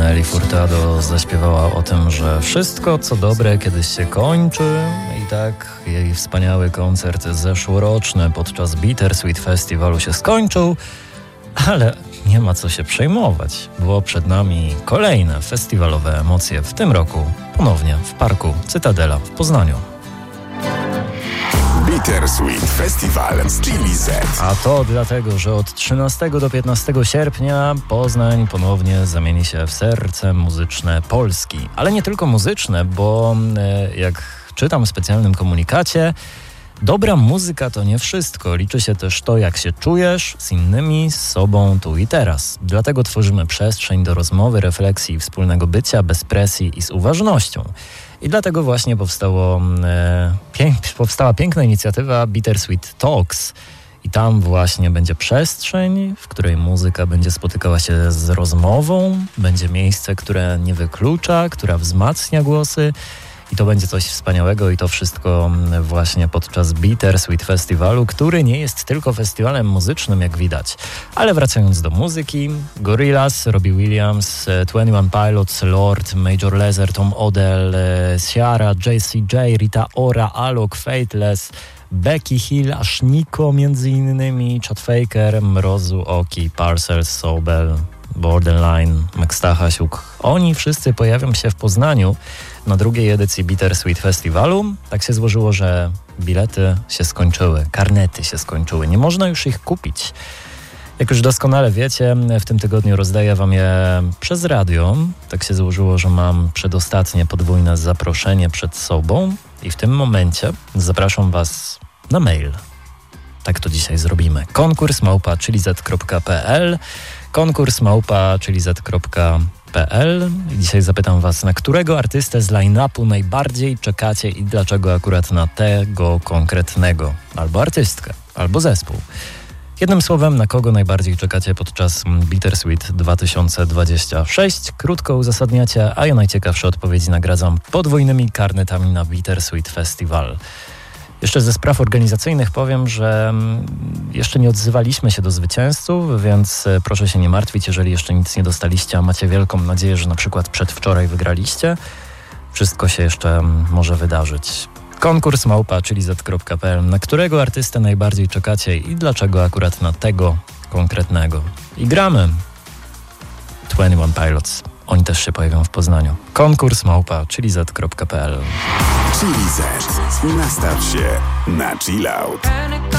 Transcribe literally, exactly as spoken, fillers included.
Nelly Furtado zaśpiewała o tym, że wszystko co dobre kiedyś się kończy i tak jej wspaniały koncert zeszłoroczny podczas Bittersweet Festiwalu się skończył, ale nie ma co się przejmować, bo przed nami kolejne festiwalowe emocje w tym roku, ponownie w Parku Cytadela w Poznaniu. Bittersweet Festival z Chili Z. A to dlatego, że od trzynastego do piętnastego sierpnia Poznań ponownie zamieni się w serce muzyczne Polski. Ale nie tylko muzyczne, bo jak czytam w specjalnym komunikacie, dobra muzyka to nie wszystko. Liczy się też to, jak się czujesz z innymi, z sobą tu i teraz. Dlatego tworzymy przestrzeń do rozmowy, refleksji i wspólnego bycia bez presji i z uważnością. I dlatego właśnie powstało, e, pięk, powstała piękna inicjatywa Bittersweet Talks. I tam właśnie będzie przestrzeń, w której muzyka będzie spotykała się z rozmową. Będzie miejsce, które nie wyklucza, która wzmacnia głosy. I to będzie coś wspaniałego i to wszystko właśnie podczas Bittersweet Festiwalu, który nie jest tylko festiwalem muzycznym, jak widać. Ale wracając do muzyki, Gorillaz, Robbie Williams, twenty one Pilots, Lord, Major Lazer, Tom Odell, Ciara, J C J, Rita Ora, Alok, Fateless, Becky Hill, aż Nico między innymi, Chad Faker, Mrozu, Oki, Parcels, Sobel, Borderline, Max Stachasiuk. Oni wszyscy pojawią się w Poznaniu na drugiej edycji Bittersweet Festiwalu. Tak się złożyło, że bilety się skończyły, karnety się skończyły. Nie można już ich kupić. Jak już doskonale wiecie, w tym tygodniu rozdaję wam je przez radio. Tak się złożyło, że mam przedostatnie podwójne zaproszenie przed sobą i w tym momencie zapraszam was na mail. Tak to dzisiaj zrobimy. Konkurs małpa chilizet kropka p l Konkurs małpa chilizet kropka p l. Dzisiaj zapytam was, na którego artystę z line-upu najbardziej czekacie i dlaczego akurat na tego konkretnego. Albo artystkę, albo zespół. Jednym słowem, na kogo najbardziej czekacie podczas Bittersweet dwa tysiące dwudziestego szóstego? Krótko uzasadniacie, a ja najciekawsze odpowiedzi nagradzam podwójnymi karnetami na Bittersweet Festival. Jeszcze ze spraw organizacyjnych powiem, że jeszcze nie odzywaliśmy się do zwycięzców, więc proszę się nie martwić, jeżeli jeszcze nic nie dostaliście, a macie wielką nadzieję, że na przykład przedwczoraj wygraliście. Wszystko się jeszcze może wydarzyć. Konkurs małpa chilizet kropka p l. Na którego artystę najbardziej czekacie i dlaczego akurat na tego konkretnego? I gramy twenty one Pilots. Oni też się pojawią w Poznaniu. Konkurs małpa chilizet kropka p l. Chili Z. Nastaw się na chill out.